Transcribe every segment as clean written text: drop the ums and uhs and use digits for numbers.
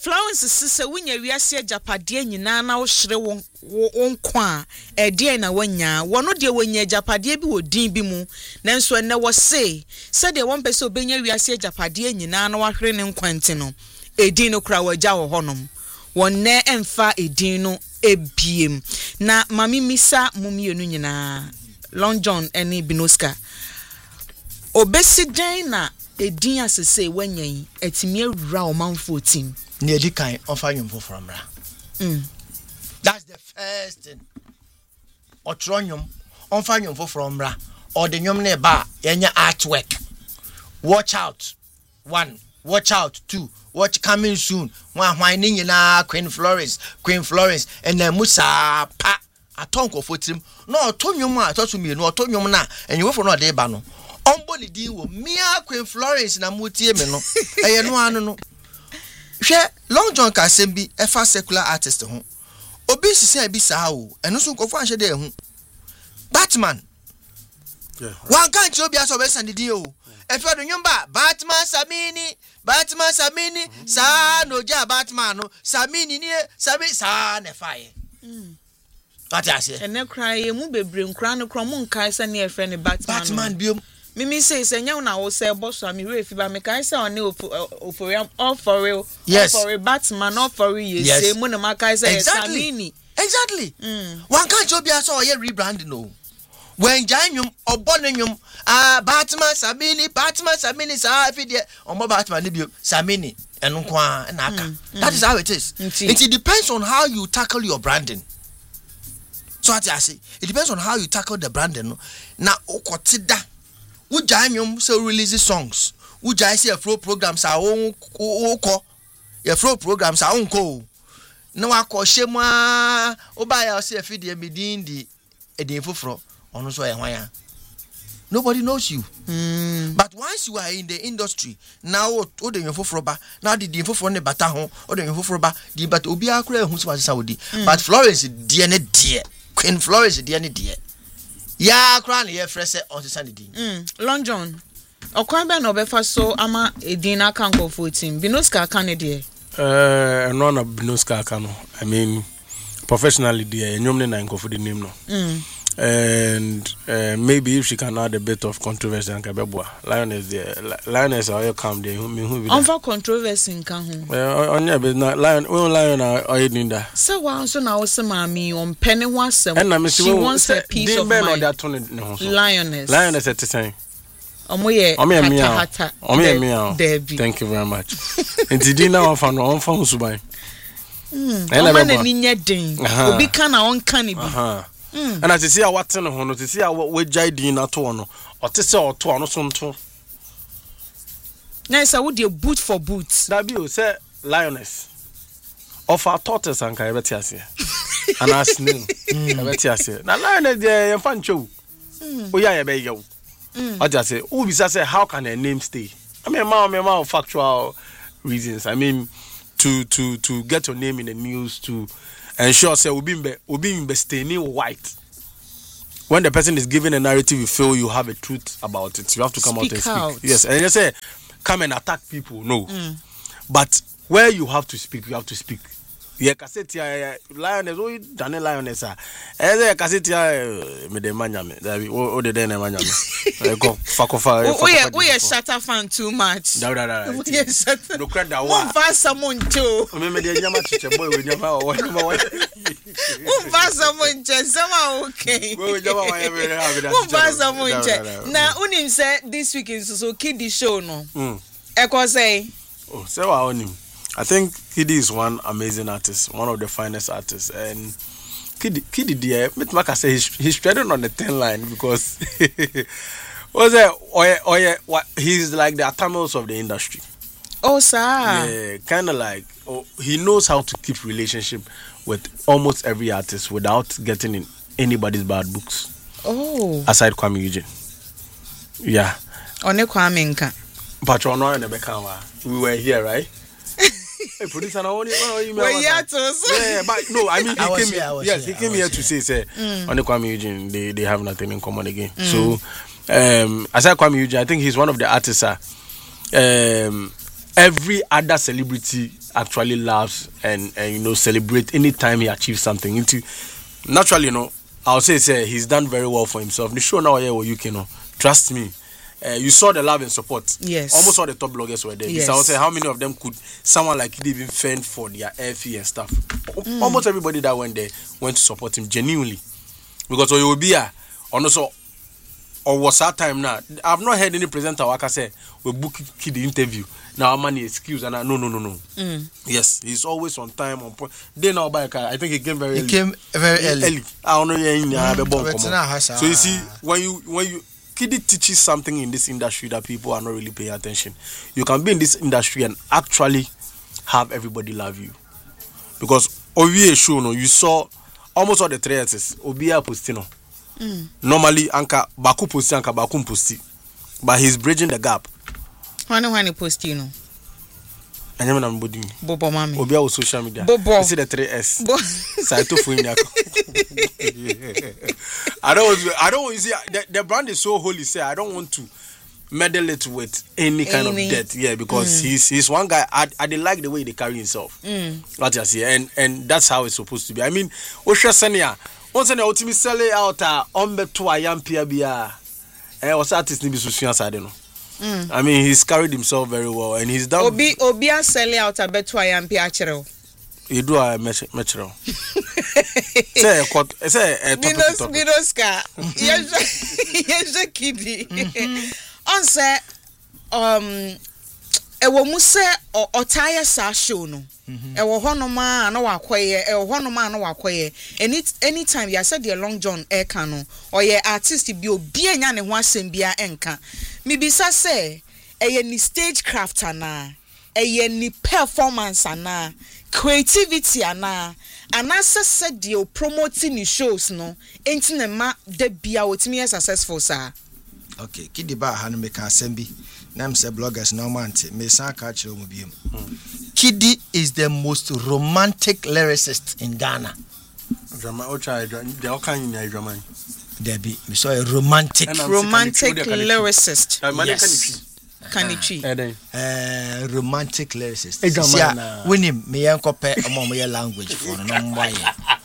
Flowers sister winya wiase japade nyina na wo hire wo nkwa a ede na wanya wono de wanya japade bi wodin bi mu nanso ene wo se de won pese obenya wiase japade nyina na wa hire ne nkwanti no edin no kra wagya wo honom wonne emfa edin no ebiem na mami misa mumienu nyina Long John eni Binoska obesi den na edin asese wanyan etimi awura o man 14 near the kind of a young from Ra. That's the first thing. Or tronium on fire from Ra or the yum neba any artwork. Watch out. 1. Watch out. 2. Watch coming soon. 1 whining in Queen Florence, and then Musa pa a tongue of him. No, Tonyum, I thought to me, no, Tonyum na, and you for not de bano. Onbody deal Mia Queen Florence na Mutiemeno. I know. Long John Kasembi, a fast secular artist. Obisi say bi sa o, eno so nkofo anhye de hu. Batman. Yeah. One can't you be as obese and the o. If you do nyumba, Batman Samini, sa no ja Batman no, Samini ni sa ne fire. What I say? And na cry mu bebre nkra no kro mu nkai sa ne efre ne Batman biom. Mimi say nya na wo say boss am we fi ba me kai say on oforiam all for real. Yes. For Batman all for real. Say mu na ma kai say Samini. Exactly. One can't you be as all ye rebrand no. When Janyum or Bonanyum Batman Samini sa fi de on Batman bio Samini and kwa naka. That is how it is. It depends on how you tackle your branding. So what I say, it depends on how you tackle the branding. Na okotida Ujanyum so release songs. Ujai see a flow programs are oko. Your flow programs are unko. No akọ shema obaya say a feed medin di edinfofro ono so e hwan. Nobody knows you. But once you are in the industry, now what the infofro ba, now the infofro ne bata ho, or the infofro ba, di but obi akura ehun so Saudi. But Florence dear ne dear. Queen Florence dear ne dear. Ya kra na ye frese on Sunday din. Long John. Okwan be na obefa so ama edin aka nkofo team. Binoska aka ne de. No na Binoska aka no. I mean professionally there nyom ne na nkofo the name no. And maybe if she can add a bit of controversy and kabebwa. Lioness there. Lioness are come there who be. Onfa controversy nka ho. Onya be na lion are doing that. So wa so na wo se mami on penny one sem. She wants a piece of mind. Lioness at the time. Omoye hata. Omoye meow. Thank you very much. Ntidi na onfa usuban. Oma na ninya den. Obi kana on kan bi. And as you see, I what's in the honor to see what Jidin at one or to say or 2 or something. Nice, I would do boot for boots. That be say Lioness of our tortoise and Kayabetias and I snew Kayabetias. Now, Lioness, they're fun show. Oh, yeah, I beg you. I just say, oh, besides, how can a name stay? I mean, my factual reasons. I mean, to get your name in the news, to ensure say Ubimbe staying white. When the person is giving a narrative, you feel you have a truth about it. You have to come out and speak. Yes, and you say, come and attack people. No, but where you have to speak, you have to speak. Yeah, cassette Lioness. Oh, Dane Lioness. Cassette me de manyame. Oh, the dene manyame. Go fakofa. We are shatter fan too much. No. We are shatter. No credit. One fast someone too. Me de nyama chiche boy we nyama. One fast someone just somehow okay. We nyama wa every. One fast someone just. Now, unim say this week is so kiddie show no. Eko say. Oh, say wa onim. I think Kiddy is one amazing artist, one of the finest artists, and Kiddy dear, Mitmaka say he's treading on the 10 line because was it he's like the Atamils of the industry. Oh, sir. Yeah, kind of like he knows how to keep relationship with almost every artist without getting in anybody's bad books. Oh, aside Kwame Eugene. Yeah. One Kwame Nka. Patrono and Ebekawa. We were here, right? Hey, producer, well, yeah, but no, I mean, he came here to say, on the Kwame Eugene, they have nothing in common again. So, aside Kwame Eugene, I think he's one of the artists. every other celebrity actually laughs and celebrate anytime he achieves something. Naturally, I'll say he's done very well for himself. The show now here where you can trust me. You saw the love and support. Yes. Almost all the top bloggers were there. Yes. So I would say how many of them could someone like him even fend for their airfare and stuff. Almost everybody that went there went to support him genuinely. Because you will be on also or was that time now. I've not heard any presenter who say we book the interview. Now money excuse and no. Yes, he's always on time on point. They now buy a car. I think he came very early. He came very early. I don't know. So So you see when you Kiddy teaches something in this industry that people are not really paying attention. You can be in this industry and actually have everybody love you. Because Owie show you saw almost all the 3 artists. Obia Postino. Normally Anka Baku Posti, Anka Baku Posti. But he's bridging the gap. When Postino. I never know body. Bobo Mami. Obia was social media. Bobo. You see the 3S. Saito Fuinyako. I don't want to see the brand is so holy. Say I don't want to meddle it with any kind of debt. Yeah, because he's one guy. I like the way they carry himself. What you see, and that's how it's supposed to be. I mean, Osha Senia. Once an ultimate sell it out ombe to a young Pia. Was artist nibi susuya side no. I mean, he's carried himself very well, and he's done. Obia sell out a bet to a young Pia. You do a metro. Say a Minoska. Yes, a kiddie. On say, e wo mu se otaya sa show no. E wo honoma na wakoye, e wo honoma na wakoye. Anytime you said the Long John Eka no, or ye artist bi obi anya ne ho asem bia enka. Mi bisa say, e ni stage craft ana, e ni performance ana. Creativity ana said you promoting the shows no enti na ma de bia wotimi successful sir. Okay, Kiddy ba ha no make assembly na am say bloggers no man me san ka kire mu biem. Kiddy is the most romantic lyricist in Ghana. Drama ocha they all can in drama. There be me saw a romantic lyricist. Yes. Kanichi. Romantic lyricist. When him me yankope among language for no why.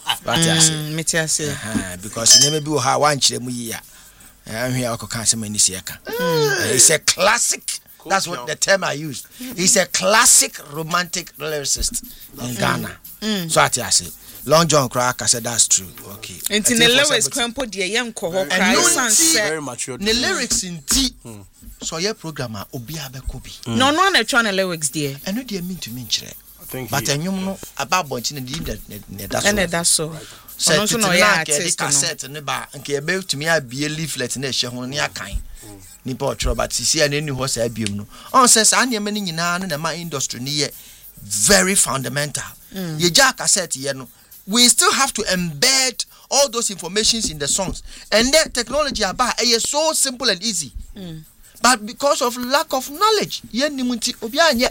Because he never be how one chile mu year. I'm here I can say many siaka. It's a classic. That's what the term I used. He's a classic romantic lyricist in Ghana. So I say Long John Crack, I said that's true. Okay. And in the lyrics, Crampo, the young cohort, very mature. The lyrics in T. So your programmer, Obiabe Kobi. No one are trying to lyrics, dear. I know they mean to mention it. But I know about Bontin and that's so. So no cassette and the bar and care about to me. I be a leaflet in a show on your kind. Nipo trouble, but see, I knew what's a bium. On says, I am many in my industry near very fundamental. Ye jack cassette, you know. We still have to embed all those informations in the songs. And that technology about is so simple and easy. But because of lack of knowledge, yen nimunti obianye.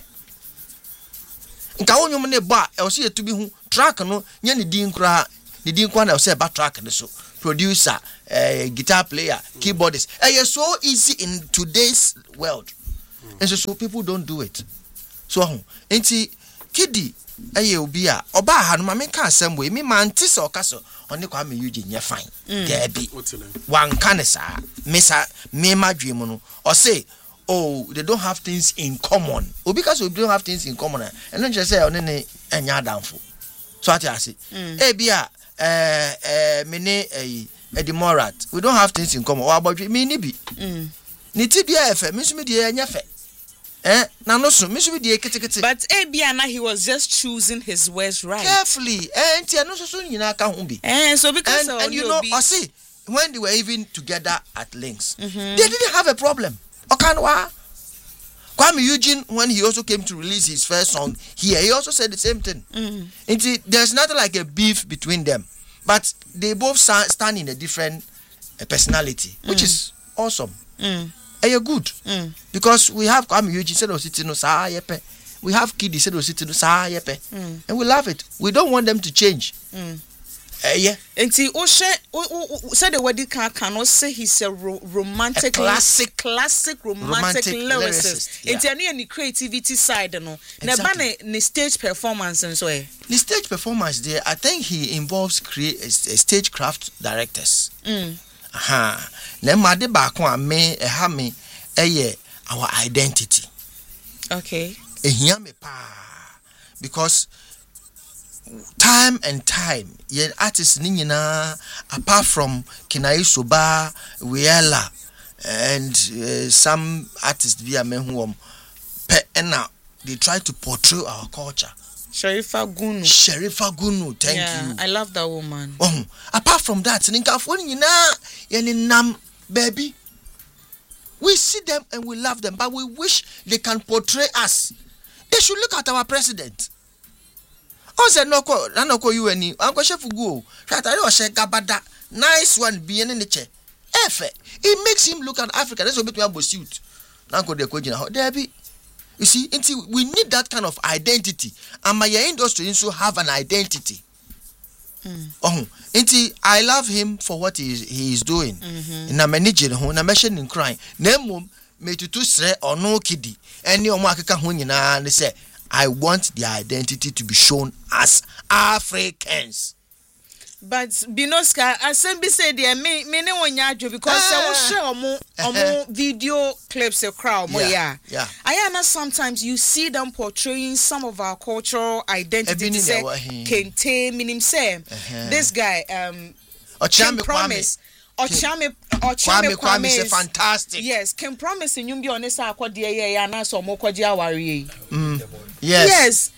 Nka wonyo mne ba e so yetu bi hu track no nya ne din kra na say ba track ne so producer guitar player keyboardist. It's so easy in today's world. And so people don't do it. So enti Kiddy obi a oba ha no ma me ka asem we me man ti so kaso oni kwa me yuji nye fine debi wan kanesa me madwem no or say they don't have things in common because we don't have things in common and then just say oni ne enya adamfo so ati ase bia me ne Eddie Morat we don't have things in common o abodwe me ni bi ni ti bia efe me so me die enya fe na no so me should be kete. But Abiana he was just choosing his words right. Carefully. And no so nyina ka ho bi. So because and you know, I see when they were even together at Links, they didn't have a problem. Okanwa Kwame Eugene, when he also came to release his first song here, he also said the same thing. There's nothing like a beef between them, but they both stand in a different personality, which is awesome. You're good because we have Kwame Eugene said no sa yepe. We have Kiddy said no sa yepe, and we love it. We don't want them to change. Yeah. Nti o said the word can no say he's a romantic classic romantic lyricist. Yeah. Nti any creativity side no. Exactly. Na stage performance and so. The stage performance there, I think he involves stagecraft directors. Na made baako a me our identity. Okay. Ehia me pa because time and time ye artists ni nyina apart from Kinai Soba, Wiela and some artists via mehuom pe ena they try to portray our culture. Sherifa Gunu, thank you. I love that woman. Apart from that, ninkafo nyina ye ni nam baby. We see them and we love them, but we wish they can portray us. They should look at our president. Said no you any Uncle Shefugu. Gabada. Nice one being in the chair. It makes him look at Africa. That's a bit we suit. Uncle de Kojina. Debbie. You see, until we need that kind of identity. And my industry also have an identity. I love him for what he is doing. Na manage ho na mention in crying. Nemum me tutu sre ono kidi. Any omo akeka ho nyina ne say I want the identity to be shown as Africans. But Binoska, Asembi said there me ne wonya adwo because I will share omo video clips a crowd yeah. I know sometimes you see them portraying some of our cultural identity. Say Kente minim say this guy Ochame Promise. Ochame Kwame is fantastic. Yes, can promise in be honest akwadie ya na so mo kwaji aware. Yes.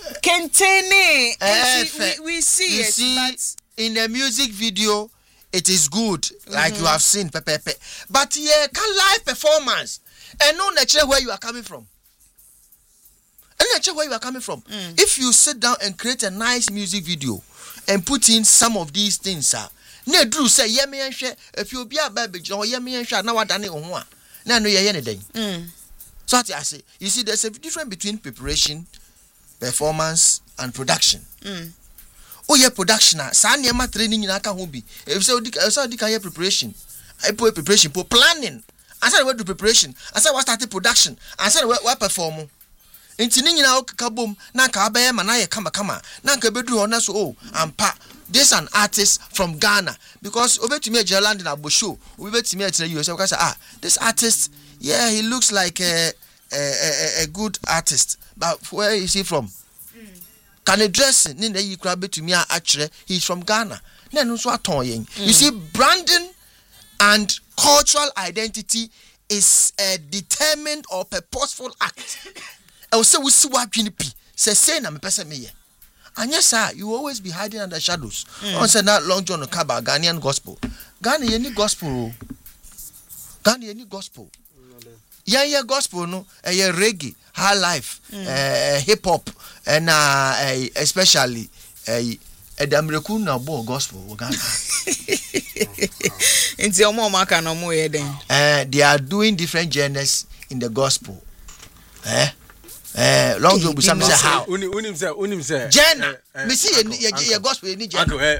Kente we see it, but in the music video, it is good, like you have seen, Pepe. But yeah, can live performance and no nature where you are coming from. And nature where you are coming from. If you sit down and create a nice music video and put in some of these things, ne Drew say, "Yeah, me and share. If you be a baby, yeah, me and share. Now what done it on one? Now no, yeah, anything." So I say, you see, there's a difference between preparation, performance, and production. Production sa niema training nyina ka ho bi e say odi kan preparation preparation planning I said we do preparation I said we start production I said we perform enti ni nyina ka bom na ka abaye ma na ye kama na ka bedu ho na so ampa this an artist from Ghana because obetumi Gerland na Bosho obetumi etre you say this artist he looks like a good artist but where is he from? Can address ni na yi kra betumi a he's from Ghana. Na no so aton yen. You see, branding and cultural identity is a determined or purposeful act. I will say we see what pi say na me person me ye. And yes sir, you will always be hiding under shadows. On say na Long John Kaba Ghanaian gospel. Ghana ye ni gospel. Ghana ye ni gospel. Yeah, gospel no, reggae, high life, hip hop, and especially the American na bo gospel. They are doing different genres in the gospel. Long John Busam say how? Unim say. Genre. Me see your gospel any genre.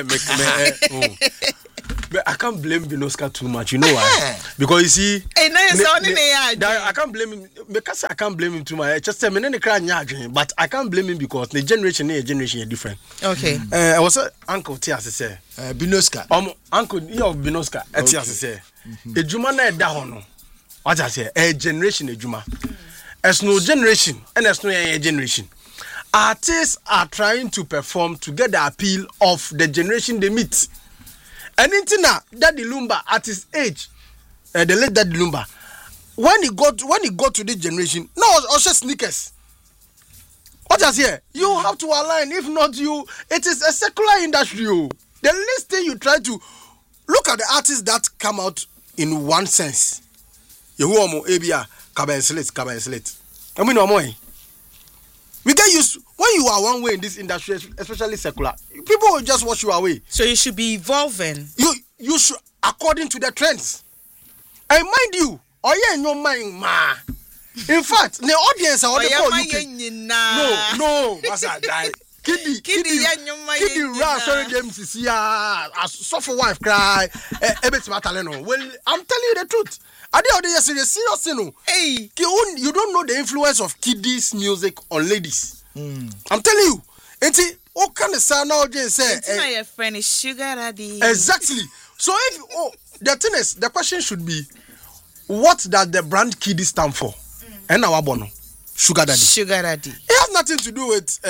But I can't blame Binoska too much, you know why? Because you see, I can't blame him because I can't blame him too much. Just a minute, but I can't blame him because the generation is different. Okay. I was Uncle Tias say Binoska. Uncle of Binoska. Tias say a Juma na dahono. What I say a generation a Juma. As no generation and as no generation. Artists are trying to perform to get the appeal of the generation they meet. And intina Daddy Lumba at his age, the late Daddy Lumba, when he got to this generation, no, also sneakers. What does here? You have to align. If not, it is a secular industry. The least thing you try to look at the artists that come out in one sense. Yehuomo Ebia Kaba Slate. I mean, no more. We get used when you are one way in this industry, especially secular. People will just watch you away. So you should be evolving. You should according to the trends. And mind you, in your mind, ma. In fact, the audience are all the call. No. What's that? Kiddy ya nyuma ye. Kiddy ra sorry them sisi a suffer wife cry. Ebet mataleno. Well, I'm telling you the truth. Ade ode serious no. Hey. You don't know the influence of Kiddy's music on ladies. I'm telling you. Enti what kind of sound now Jane say? It's not your friend is Sugar Daddy. Exactly. So if the thing is, the question should be, what does the brand Kiddy stand for? And our bono, Sugar Daddy. Sugar Daddy. It has nothing to do with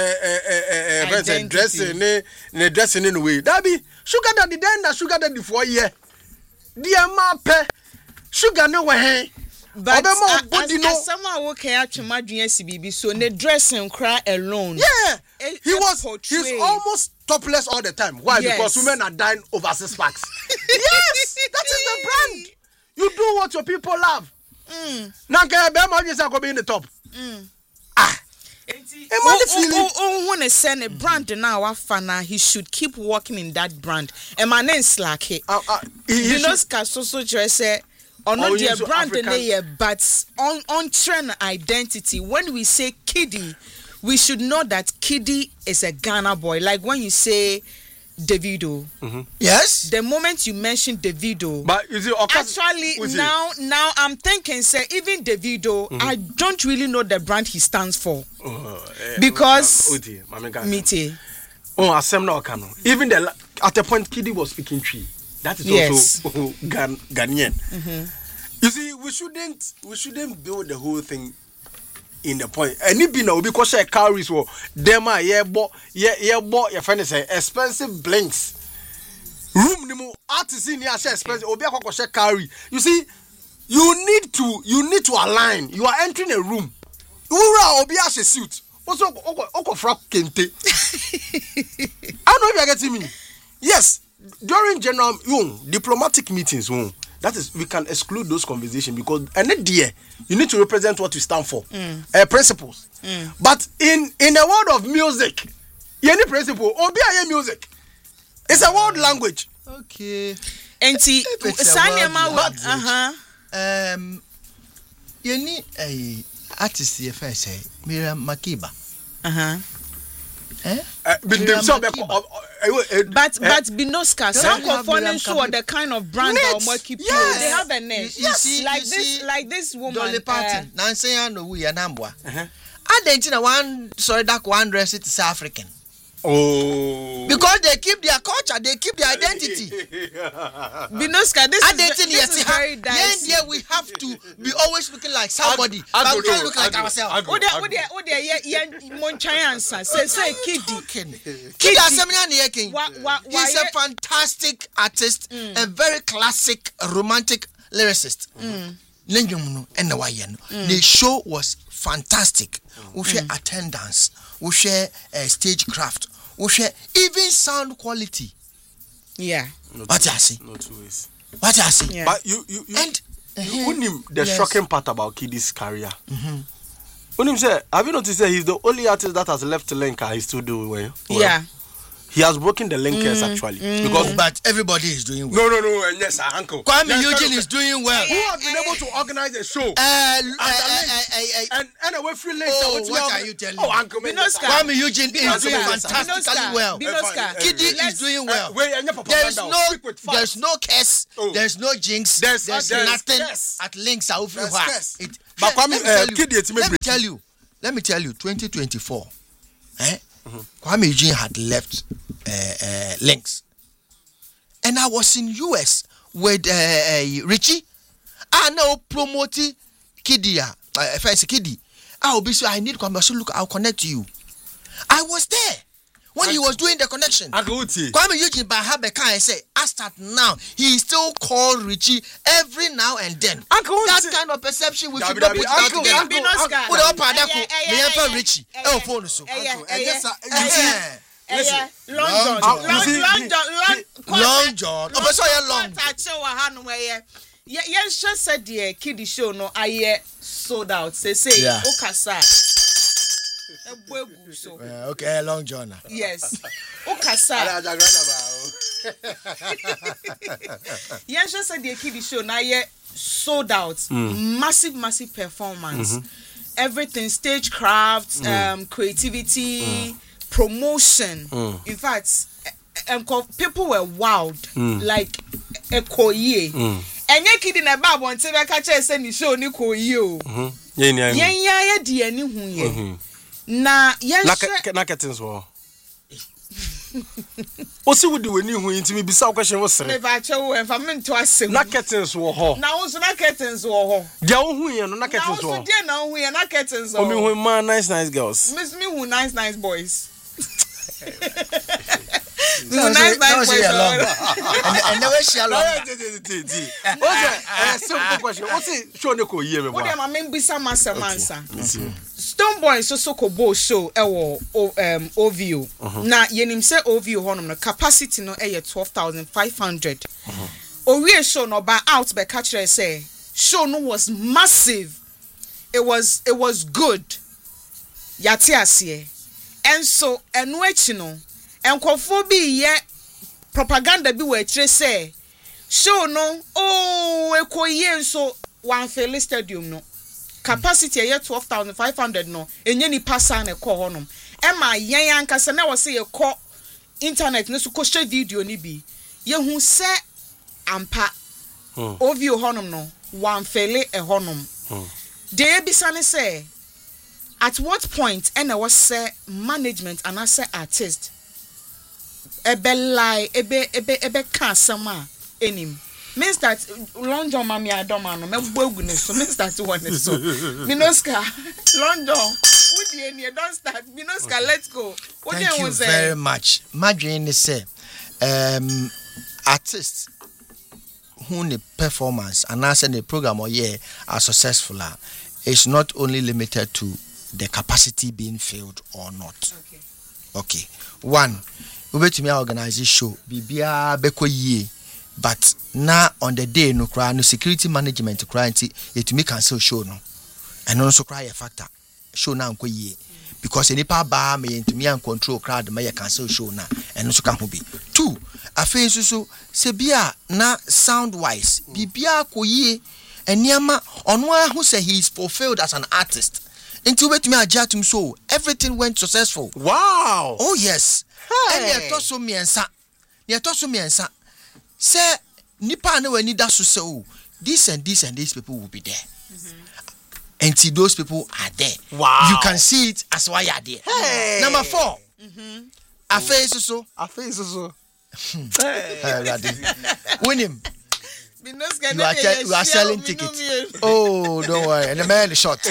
dressing in a way. That be Sugar Daddy. Then the Sugar Daddy for a year. Dear ma Sugar no way. But as someone who can actually imagine CBB, so the dressing cry alone. Yeah, he's almost topless all the time. Why? Yes. Because women are dying over 6 packs. Yes, that is the brand. You do what your people love. Now, can I be in the top? When I send a brand now, Afana, he should keep working in that brand. And my name is like it. You know, so dress. Or not their brand name, but on trend identity. When we say Kiddy, we should know that Kiddy is a Ghana boy. Like when you say Davido. Yes. The moment you mention Davido, but is it actually now I'm thinking, say even Davido, I don't really know the brand he stands for because Mite. Oh, Asemna Okano. Even at the point Kiddy was speaking tree. That is also Ghanaian. You see, we shouldn't build the whole thing in the point. And it be now because calories were them your friend say expensive blinks. Room nimo artists in here say expensive. Obi akoko share carry. You see, you need to align. You are entering a room. Ura obi a suit. Also oko frak kente. I don't know if you are getting me. Yes. During general diplomatic meetings, that is, we can exclude those conversations because you need to represent what you stand for, principles. But in the world of music, any principle, music, it's a world language. Okay. And you need a artist here first, say Miriam Makeba. But Binoska, some conforming show the kind of brand that will keep you. They have a name. Like this woman. Dolly Parton. Nancy and we are Nambwa. I didn't one dress it is African. Oh, because they keep their culture, they keep their identity. Binoska, this is very dicey. Yeah, we have to be always looking like somebody. But we can't look like ourselves. Say Kiddy. He's a fantastic artist, a very classic romantic lyricist. The show was fantastic. We share attendance, we share stagecraft, we share even sound quality. Yeah. What I see? No two ways. What I see? Yeah. But you Unim, the shocking part about Kiddy's career. Unim said, have you noticed that he's the only artist that has left Lenka? He's still doing well. Yeah. He has broken the linkers actually. Because but everybody is doing well. No, and yes, uncle. Kwame Eugene is doing well. Who has been able to organize a show? And away free links. What are you telling me? Oh, uncle. Kwame Eugene is doing fantastically well. Kiddy is doing well. There's no curse. There's no jinx. There's nothing at links. But Kwame, let me tell you, 2024. Kwame Eugene had left Links, and I was in US with Richie. I now promoting Kiddy. Fancy Kiddy. I'll be so I need Kwame. So look, I'll connect you. I was there when he was doing the connection. Kwame Eugene by Habeka and say, as at now, he still call Richie every now and then. That kind of perception we should not put that together. Put up Adako, Richie. Oh, phone so. Long John. Yes, just said the Kiddy show. No, I sold out. Say, Okasa. Okay, Long John. Yes. Okasa. Yes, just said the Kiddy show. Now, sold out. Massive performance. Everything, stagecraft, creativity, promotion. In fact, people were wowed like a koye. And you kidding about one to catch us any show ni koye. Yeah, dear, ni huye. Na curtains were. What's it with you when you into me? Beside question was if I show if I'm into us, not curtains were. Now, also not curtains were. They're who and not curtains were. Now we are not curtains. I mean, when nice girls. Miss me who nice boys. Nice boys. And never shall simple question. What's it? Show the co year. What am I mean? Be some mansa. Stone Boy so kobo show OVO. Na yenim say OVO honom no capacity no 12,500. Owie show no ba out be catch say show no was massive. It was good. Yati asie. And so enu echi no enkofo bi ye propaganda bi we kire say show no ekoye nso one fail stadium no capacity 12,500 no enye ni pasa na ekọ honom e ma yen ankasa na wo se ye kọ internet no so ko share video ni bi ye hu se ampa OVO honom no one fail e honom de bi sane say at what point and I was say management and I say artist ebe lie ebe can sama enim means that Long John mami adoma no me bogu ne so means that one is so Minoska Long John would you don't start Minoska let's go what thank you very much madwin ne say artists who the performance and I say the program or year are successful it's not only limited to the capacity being filled or not. Okay. One, we wait to me organize a show. Bibia beko ye, but now on the day no cry no security management cry it to me cancel show no, and also cry a factor show now nko ye because any pa ba me to me and control crowd may cancel show na and also can be. Two, afen so se bia na sound wise bibia ko ye eniama onwa who say he is fulfilled as an artist. Until wait me ajatum so everything went successful. Wow. Oh yes. And ye to so miensa. Ye to so miensa. Say nipa na wani da so say oh this and these people will be there. Until those people are there. Wow. You can see it as why you are there. Hey. Number 4. Afe so. Win him. You are selling tickets. Oh, don't worry. And the man is short.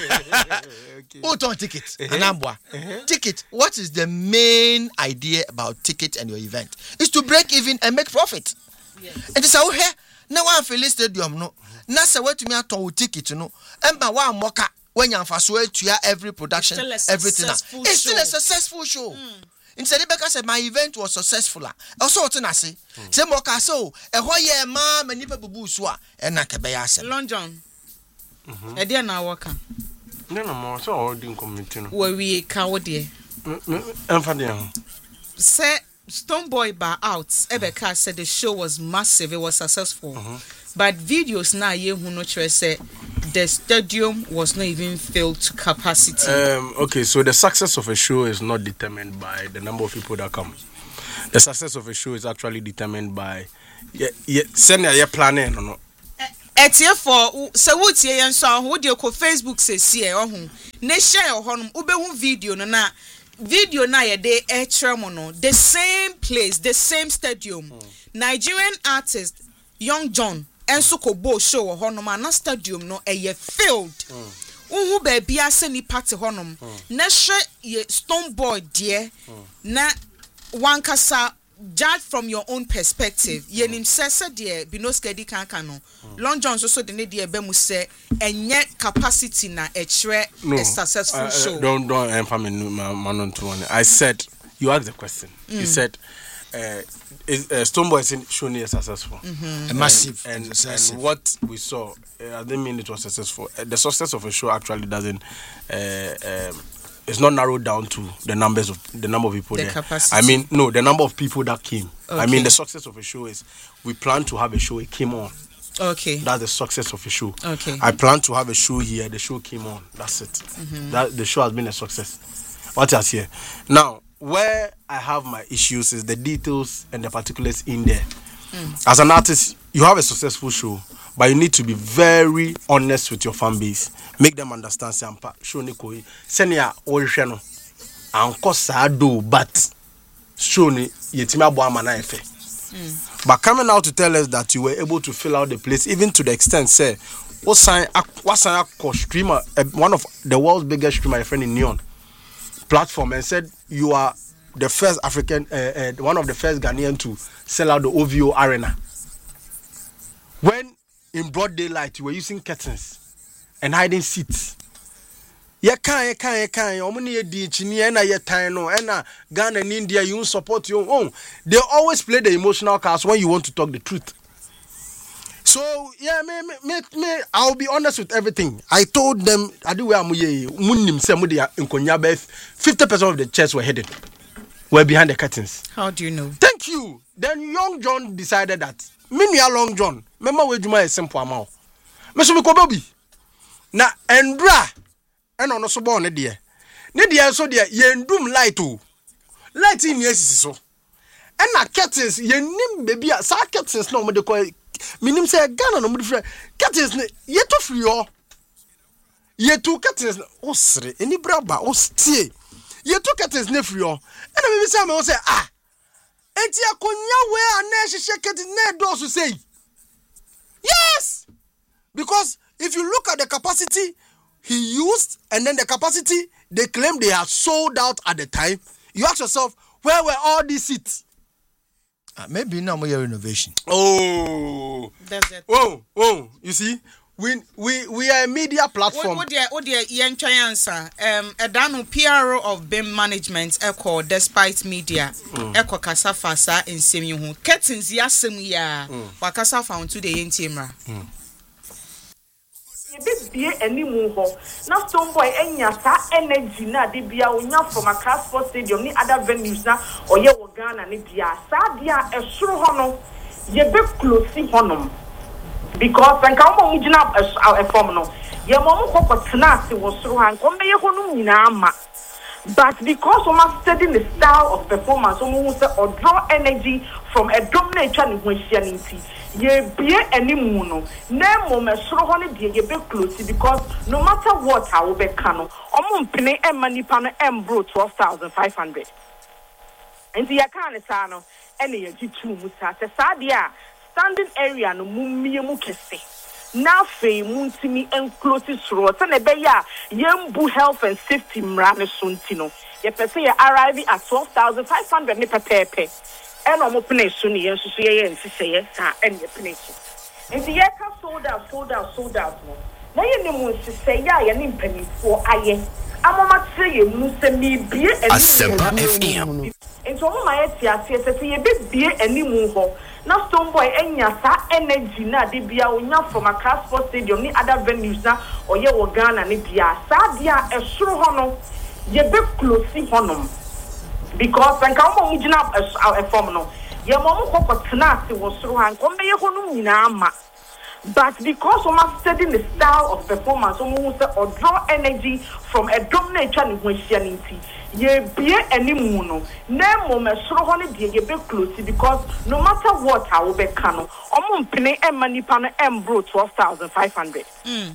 Who don't ticket? Anambwa. Ticket. What is the main idea about ticket and your event? Is to break even and make profit. Yes. And this is here. Now one feel stadium no. Na say what to me ato ticket no. Emba wa moka when you faswe to every production everything. It's still a successful show. Instead because my event was successful. Also what na say. Say moka so e ho ye ma manipa bubu so a e na kebe ya asem. Long John. E dia na waka. No more so all din community no. We ka wo de. Emfa de ho. Say Stone Boy bar out. Ebeka said the show was massive, it was successful. But videos now ye who no say the stadium was not even filled to capacity. Okay, so the success of a show is not determined by the number of people that come. The success of a show is actually determined by send your planning or no. Etie for so what ye yen so wo de ko Facebook say see e ho. Ne share ho no ube hu video no na video na ye de e tremo no the same place, the same stadium. Nigerian artist Young John enso ko bo show honom na stadium no eye filled. Uhu baby ase ni party honom. Na hwe ye Stone Boy de na wankasa judge from your own perspective. Yenim sese de Binoska di kan no. Long John so de ne de be mu se enye capacity na a successful show. Don't manon to one. I said you asked the question. You said Stone Boy is showing is successful. Massive. And what we saw, I didn't mean it was successful. The success of a show actually doesn't it's not narrowed down to the number of people the there. Capacity. I mean, no, the number of people that came. Okay. I mean, the success of a show is we plan to have a show, it came on. Okay. That's the success of a show. Okay. I plan to have a show here, the show came on. That's it. That the show has been a success. What else here? Now, where I have my issues is the details and the particulars in there. As an artist, you have a successful show, but you need to be very honest with your fan base. Make them understand. Show ni koi. Senya orishano. Anko sado, but show ni yetima bo amana efe. But coming out to tell us that you were able to fill out the place, even to the extent, say, what sign streamer, one of the world's biggest streamer, my friend in Neon platform, and said you are the first African, one of the first Ghanaian to sell out the OVO arena. When in broad daylight you were using curtains and hiding seats. You can't. Omni di chini ena ye time no ena Ghana and India you support your own. They always play the emotional cards when you want to talk the truth. So yeah, me I'll be honest with everything. I told them I do where munim se mudi nkonya 50% of the chairs were hidden. Were behind the curtains. How do you know? Thank you. Then Young John decided that Minya Long John, remember we juma a simple amount. Me so be ko baby. Na endra and on so born dear. Ne dear so dear yendum light o. Light in yes so. And na curtains yenim baby sa curtains no mo de ko minim say Ghana no mo de free. Curtains ye to free o. Ye two curtains o sre eni braba o stie. Ye two curtains ne free o. And me say me say enti akonya we ana hye curtains na do so say. Yes. Because if you look at the capacity he used and then the capacity they claim they had sold out at the time, you ask yourself, where were all these seats? Maybe now more renovation. Oh, That's it. Oh, you see, we are a media platform. What dear yen answer? A dano PRO of BIM management echo despite media echo kasafasa in semi curtains yasem ya wakasa found to the yentimra. Be any move. Now, Stonebwoy, any energy na de bia onya from a car sports stadium, ni other venues na or ye Ghana ni dia. Sadia a sure hono, ye be close honum. Because when come on, a form no, ye mom coco tenacity was through and come be honum nama. But because we must study the style of performance, we must or draw energy from a domination in Christianity. Ye be any mono. Nemo me srohoni die ye be close because no matter what I will be cano. Pine and money pan and bro 12,500. And the account sano any ye two musa sadia standing area no mummy mukese. Now fe muntimi and closest roads and a beya yembu health and safety mrame suntino. Ye pese arriving at 12,500 ni pepe. And I'm opening soon, yes, and say, and your penation. And the Yaka sold out. Now you know, say, I am penny for I. I'm not saying, Musa me beer and Asempa FM. And so my tia says, a bit beer and new move. Now, Stonebwoy, and yasa energy na de bia onya from a car sports stadium, ni other venues na or ye Ghana ni dia. Sadia a sure hono, ye be close honum. Because when come on a form no, your mom coco tenacity was through and come be honum nama. But because we must study the style of performance, we must or draw energy from a domination in Christianity. Ye be any mono. Nemo me srohoni die ye be close because no matter what I will be cano. Pine and money pan and bro 12,500.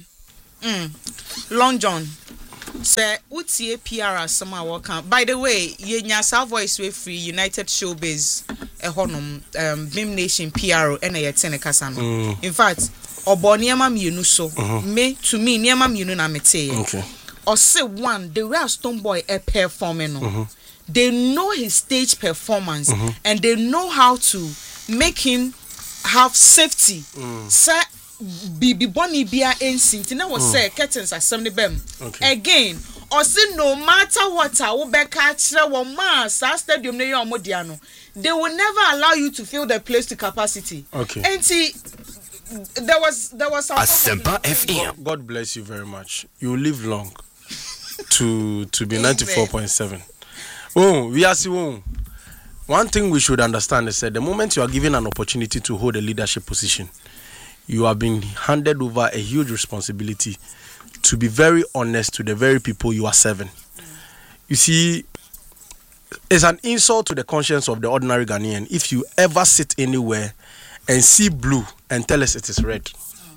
Long John. Say, what's your PR summer welcome? By the way, ye nyasa voice we free United Showbiz a honum BIM Nation PR and a yetene kasano. In fact, oboniama mienu so me to me niama mienu na mete. Okay. Or say one, the real Stonebwoy a performing. They know his stage performance and they know how to make him have safety. Say Bibi Bonnie Bia Ensin, Tina was say curtains are 70 bem. Again, or say no matter what I will back catch one mass stadium near Modiano, they will never allow you to fill the place to capacity. Okay. And see, there was Asempa FM. God bless you very much. You live long to be 94.7. Oh, we are seeing. One thing we should understand is that the moment you are given an opportunity to hold a leadership position, you are being handed over a huge responsibility to be very honest to the very people you are serving. You see, It's an insult to the conscience of the ordinary Ghanaian if you ever sit anywhere and see blue and tell us it is red.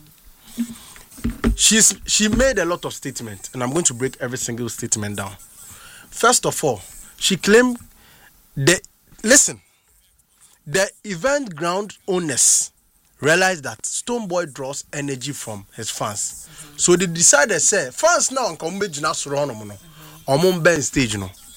She made a lot of statements, and I'm going to break every single statement down. First of all, she claimed the event ground owners realized that Stonebwoy draws energy from his fans. So they decided, say, fans now come on Ben stage.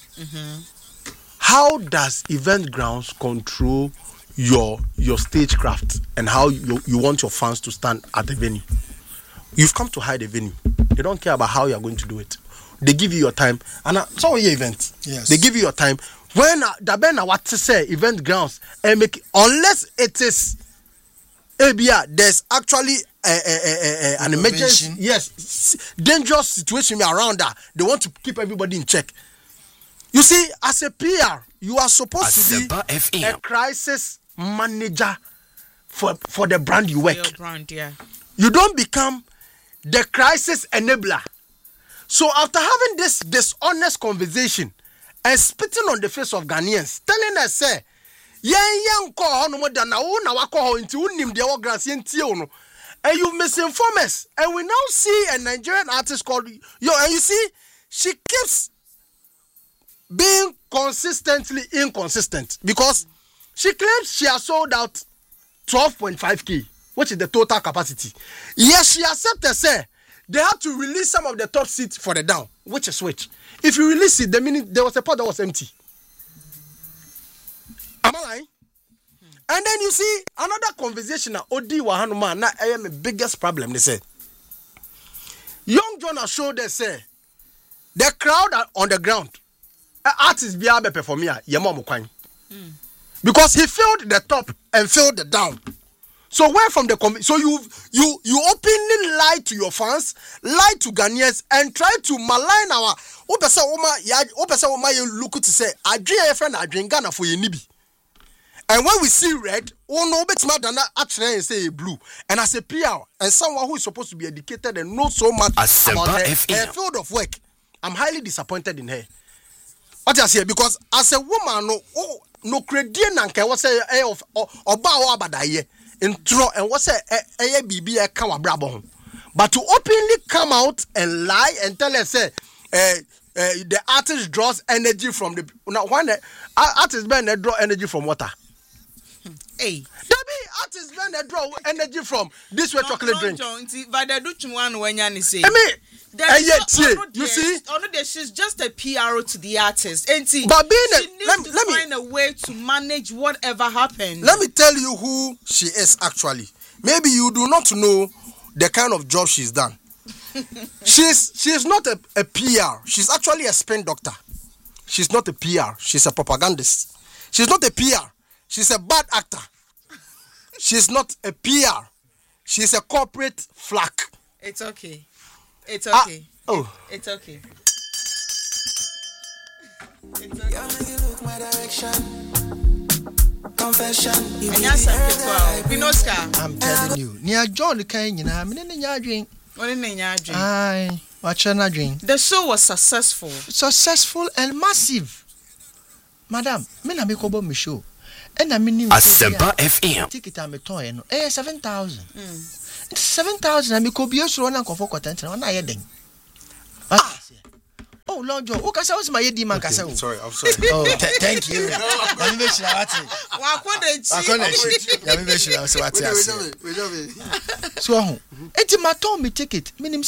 How does event grounds control your stagecraft and how you want your fans to stand at the venue? You've come to hide a venue. They don't care about how you're going to do it. They give you your time. And it's all your event. Yes. They give you your time. When what to say event grounds and make unless it is there's actually an emergency, yes, dangerous situation around that. They want to keep everybody in check. You see, as a PR, you are supposed to be a crisis manager for the brand you work. Your brand, yeah. You don't become the crisis enabler. So after having this dishonest conversation and spitting on the face of Ghanaians, telling us, say, and you misinform us, and we now see a Nigerian artist called and you see, she keeps being consistently inconsistent because she claims she has sold out 12.5k, which is the total capacity. Yes, she accepted, say, they had to release some of the top seats for the down, which is which. If you release it, the minute there was a part that was empty. Am I lying? And then you see another conversation at Odi Wahanuma. Now I am the biggest problem. They say, Young John has showed they say the crowd are on the ground. Artists be able to perform here. Because he filled the top and filled the down. So where from the so you openly lie to your fans, lie to Ghanaians, and try to malign our look to say Adrian friend Adrian Ghana for your nibi. And when we see red, no bit more than that actually say blue. And as a PR and someone who is supposed to be educated and knows so much about her field of work, I'm highly disappointed in her. What I say, because as a woman, no credit nanke was say of oba abadaye intro and was say BB kawa brabo. But to openly come out and lie and tell us say the artist draws energy from the now one artist ben draw energy from water. Hey, Debbie artists ben draw energy from this way chocolate drink. But they do one when you say. You see, she's just a PR to the artist. And see, but let me find a way to manage whatever happens. Let me tell you who she is actually. Maybe you do not know the kind of job she's done. she's not a PR. She's actually a spin doctor. She's not a PR. She's a propagandist. She's not a PR. She's a bad actor. She's not a PR. She's a corporate flack. It's okay. It's okay. It's okay. It's okay. Confession. I'm telling you. Near John the kind, the show was successful. Successful and massive. Madam, I make a show. And I mean, Asempa FM. Ticket I'm a toy, 7,000. 7,000. I make a bios run and comfort content. Oh, Lord Joe, what was my demon? Sorry, I'm sorry. Oh, thank you. So, it's my Tommy ticket, meaning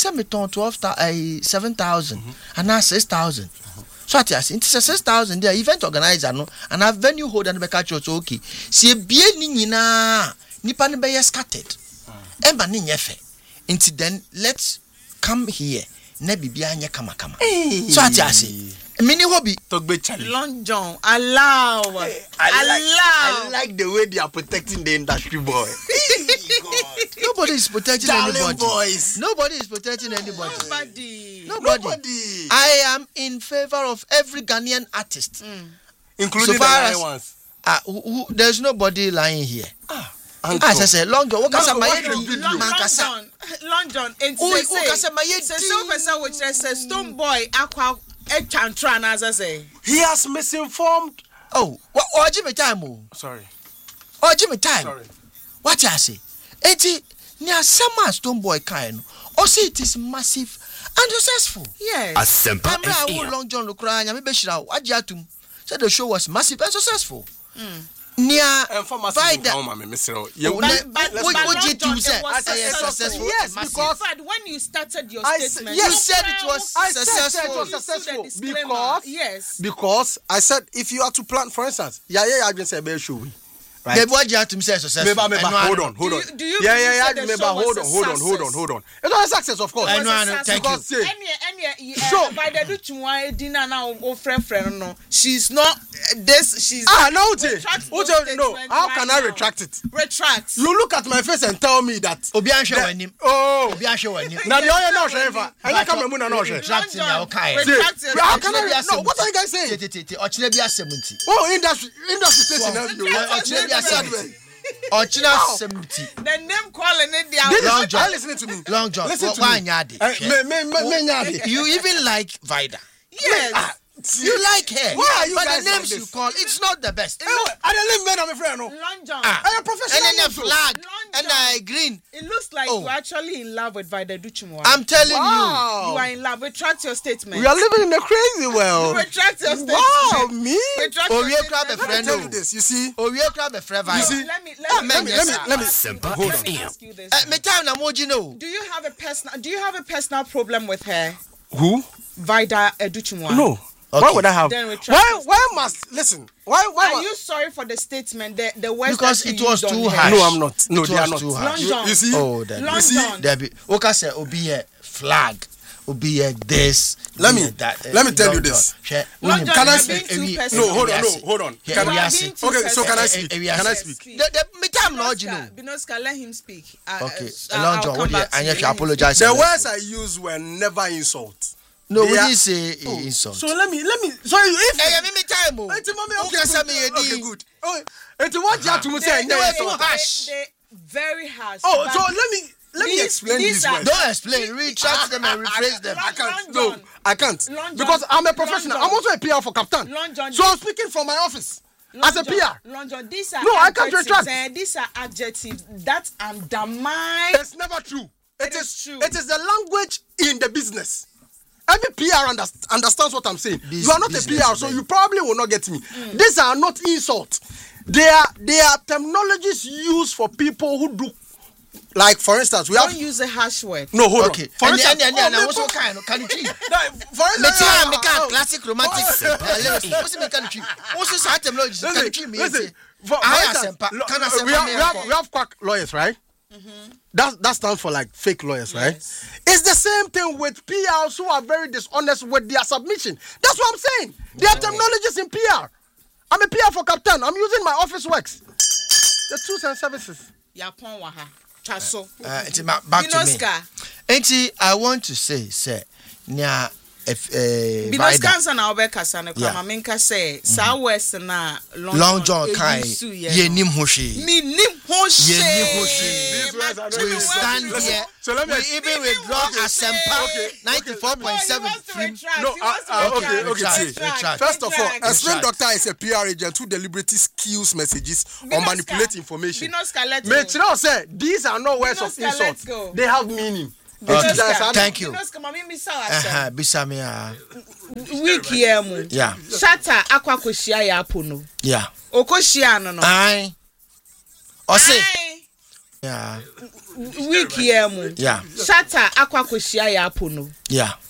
7,000 and now 6,000. So it's 6,000 there event organizer no and a venue holder and catch us okay. See be ni na nipa ne be scattered. Eba ni nyefe. Until then let's come here. Na bibia anya kama. So ati ase. Mini hobby Togbe challenge. Long John, allow. I like the way they are protecting the industry boy. Nobody is protecting anybody. Boys. Nobody is protecting anybody. Nobody. I am in favor of every Ghanaian artist, Including the lying ones. There's nobody lying here. As I say, Long John, Long John, and say Stonebwoy Aqua chantra na say. He has misinformed. Oh, Jimmy time. Sorry. Jimmy time. Sorry. What I say? Eti near summer Stone Boy kind. Or say it is massive and successful. Yes. A simple Long John Lucrania, maybe Shroud, Adjatum said the show was massive and successful. Near Vida. Successful. Yes, because when you started your statement, you said it was successful. Because I said if you are to plan, for instance, I just said be show. Right. Maybe what you have to say successful. Hold on. Do you hold on. It was a success, of course. Thank you. So by the dinner now, friend, she's not this. She's no. No. How can I retract it? Retract. You look at my face and tell me that. Obianshe Now the oil no share. I come Muna no share. How can I? No. What are you guys saying? Oh, industry station. Ochina 70. The name calling it Long John. Listen to me. Long John. Listen to me. You even like Vida. Yes. You like her. Why are you but guys the names like you call, it's not the best. I don't live men, I'm afraid. No. Long John. I am professional. And then a flag. And green. It looks like you're actually in love with Vida Duchimwa. I'm telling you. You are in love. Retract your statement. We are living in a crazy world. Retract your statement. Wow, me? Retract Oh, your you statement. grab a friend. Tell you this. You see? Oh, you grab a friend. You see? Let me Hold on. ask you this. Me time na moji no. Do you have a personal problem with her? Who? Vida Duchimwa. No. Okay. Why would I have? Then retract Why must listen? Why? Are you sorry for the statement? The words Because that it you was used on too her? harsh. No, I'm not. No, It they are was not. too harsh. Long John. You see? Oh, that. Long You see? John. Debbie. Oka say obi a flag. Obi a this. Let me that. let me tell you this. Long John, Can I you're speak? being too No, personal. hold on. Yeah, Can we I are speak? too Okay, so can I personal. speak? We are Can I speak. speak? Me time no you know. Binoska, let him speak. Okay. I'll Long John, come what back to you you. Let him apologize. The words I used were never insult. No, we They are- didn't say insult. So let me. So if Hey, me time oh. Eti mommy, Who can say me a okay, deal? good. Oh, eti what you have to say? They were too harsh. They very harsh. Oh, but so let me explain these these are- words. Don't explain. Retract them and rephrase them. I can't. Long No, John. I can't. Long John. Because I'm a professional. Long I'm also a PR for Captain. Long John. So I'm speaking from my office as a PR. Long John, these are No, I can't adjectives, retract. these are adjectives that undermine. It's never true. It is true. It is the language in the business. Every PR understands what I'm saying. This You are not a business, PR, so man. you probably will not get me. These are not insults. They are terminologies used for people who do. Like for instance, we have. Don't use a harsh word. No, hold Okay. on. For instance, And also kind of can you treat? for Me instance, time me can classic romantic. What's me can you treat? Also say terminology can you treat me? Listen, we have quack lawyers, right? That stands for like fake lawyers, right? Yes. It's the same thing with PRs who are very dishonest with their submission. That's what I'm saying. There are terminologies in PR. I'm a PR for Captain. I'm using my office works. The tools and services. Yapon waha. Chaso. Back to me. Binoska. Enti, I want to say, nya Binoska ansa na obekasa ne kwa mamenka say sa west na Long John kai ye nim ho hwe. Me nim ho Ye nim ho she. hwe. We stand here. So let me We even withdraw Asempa 94.7. No, okay. See. Retract. First of all, a spin Retract. doctor is a PR agent who deliberately skews messages or Binoska. manipulate information. Binoska, let's Mate, go. you know, say these are not words of Binoska, insult. let's go. They have meaning. Binoska, Thank you. Binoska, mami misa Bisa me week here mu. Yeah. Shata akwa koshia ya apono. Yeah. Okoshia no no. Aye. Ose. Aye. Yeah. Week here mu. Yeah. Shata akwa koshia ya apono. Yeah.